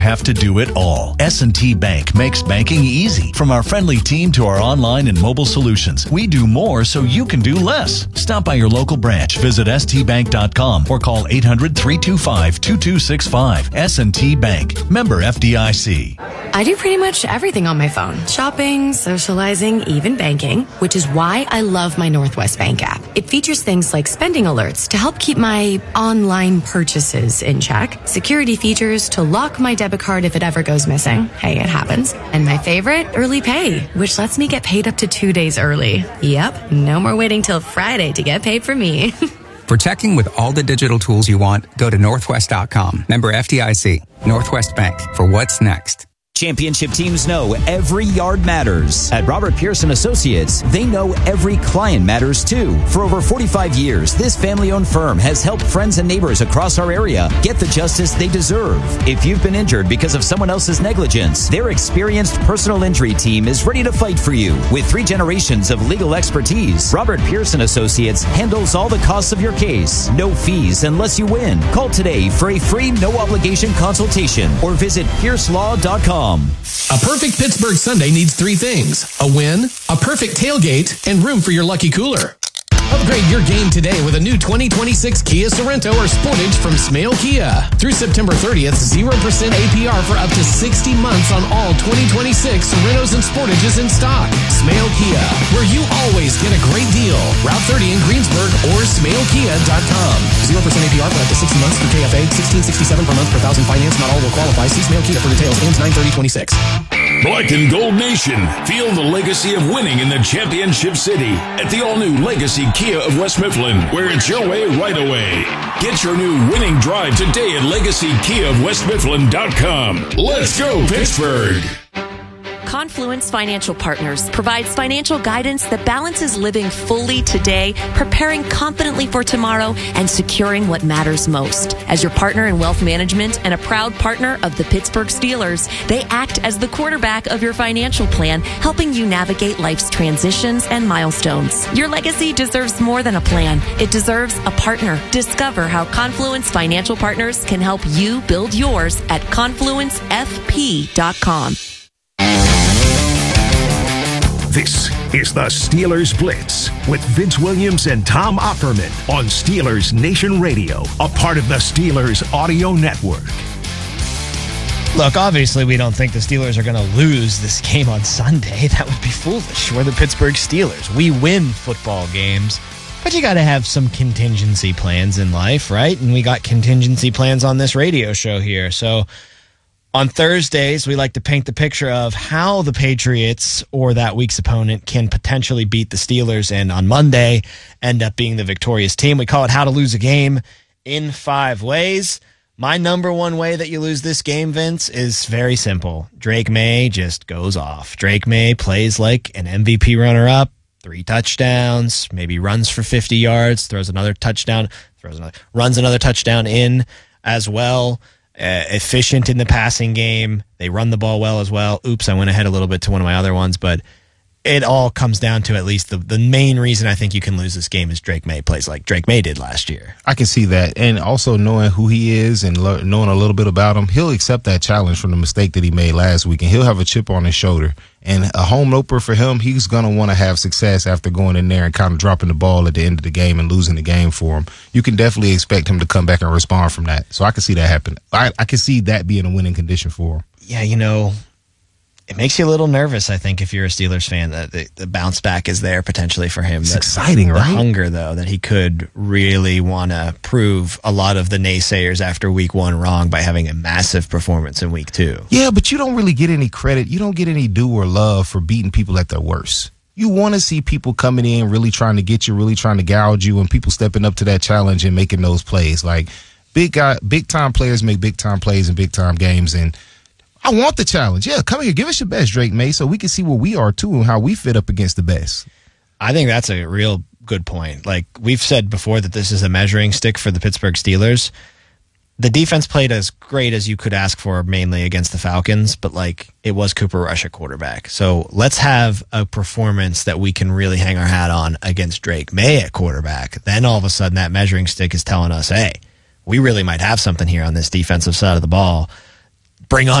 Have to do it all. S&T Bank makes banking easy. From our friendly team to our online and mobile solutions, we do more so you can do less. Stop by your local branch, visit stbank.com, or call 800-325-2265. S&T Bank. Member FDIC. I do pretty much everything on my phone. Shopping, socializing, even banking, which is why I love my Northwest Bank app. It features things like spending alerts to help keep my online purchases in check, security features to lock my debit card if it ever goes missing. Hey, it happens. And my favorite, Early Pay, which lets me get paid up to 2 days early. Yep, no more waiting till Friday to get paid for me. For checking with all the digital tools you want, go to Northwest.com. Member FDIC. Northwest Bank. For what's next. Championship teams know every yard matters. At Robert Pearson Associates, they know every client matters too. For over 45 years, this family-owned firm has helped friends and neighbors across our area get the justice they deserve. If you've been injured because of someone else's negligence, their experienced personal injury team is ready to fight for you. With 3 generations of legal expertise, Robert Pearson Associates handles all the costs of your case. No fees unless you win. Call today for a free, no-obligation consultation or visit piercelaw.com. A perfect Pittsburgh Sunday needs 3 things: a win, a perfect tailgate, and room for your lucky cooler. Upgrade your game today with a new 2026 Kia Sorento or Sportage from Smale Kia. Through September 30th, 0% APR for up to 60 months on all 2026 Sorentos and Sportages in stock. Smale Kia, where you always get a great deal. Route 30 in Greensburg or smalekia.com. 0% APR for up to 60 months through KFA. $16.67 per month per thousand finance. Not all will qualify. See Smale Kia for details. Ends 9/30/26. Black and Gold Nation. Feel the legacy of winning in the championship city at the all-new Legacy Kia of West Mifflin, where it's your way right away. Get your new winning drive today at LegacyKiaofWestMifflin.com. Let's go, Pittsburgh! Confluence Financial Partners provides financial guidance that balances living fully today, preparing confidently for tomorrow, and securing what matters most. As your partner in wealth management and a proud partner of the Pittsburgh Steelers, they act as the quarterback of your financial plan, helping you navigate life's transitions and milestones. Your legacy deserves more than a plan. It deserves a partner. Discover how Confluence Financial Partners can help you build yours at confluencefp.com. This is the Steelers Blitz with Vince Williams and Tom Opperman on Steelers Nation Radio, a part of the Steelers Audio Network. Look, obviously we don't think the Steelers are going to lose this game on Sunday. That would be foolish. We're the Pittsburgh Steelers. We win football games, but you got to have some contingency plans in life, right? And we got contingency plans on this radio show here. So on Thursdays, we like to paint the picture of how the Patriots or that week's opponent can potentially beat the Steelers and on Monday end up being the victorious team. We call it How to Lose a Game in 5 ways. My number one way that you lose this game, Vince, is very simple. Drake May just goes off. Drake May plays like an MVP runner-up, 3 touchdowns, maybe runs for 50 yards, throws another touchdown, runs another touchdown in as well. Efficient in the passing game. They run the ball well as well. Oops, I went ahead a little bit to one of my other ones, but it all comes down to at least the main reason I think you can lose this game is Drake May plays like Drake May did last year. I can see that. And also knowing who he is and knowing a little bit about him, he'll accept that challenge from the mistake that he made last week, and he'll have a chip on his shoulder. And a home opener for him, he's going to want to have success after going in there and kind of dropping the ball at the end of the game and losing the game for him. You can definitely expect him to come back and respond from that. So I can see that happen. I can see that being a winning condition for him. Yeah, you know, it makes you a little nervous, I think, if you're a Steelers fan, that the bounce back is there potentially for him. It's exciting, right? The hunger, though, that he could really want to prove a lot of the naysayers after week 1 wrong by having a massive performance in week 2. Yeah, but you don't really get any credit. You don't get any due or love for beating people at their worst. You want to see people coming in, really trying to get you, really trying to gouge you, and people stepping up to that challenge and making those plays. Like, big-time players make big-time plays in big-time games, and I want the challenge. Yeah, come here. Give us your best, Drake May, so we can see where we are, too, and how we fit up against the best. I think that's a real good point. Like, we've said before that this is a measuring stick for the Pittsburgh Steelers. The defense played as great as you could ask for, mainly against the Falcons, but, like, it was Cooper Rush at quarterback. So let's have a performance that we can really hang our hat on against Drake May at quarterback. Then all of a sudden that measuring stick is telling us, hey, we really might have something here on this defensive side of the ball. bring on